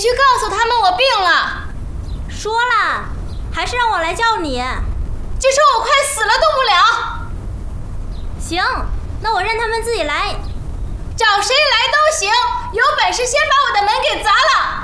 去告诉他们我病了。 说了，还是让我来叫你。 就说我快死了动不了。 行，那我让他们自己来。 找谁来都行，有本事先把我的门给砸了。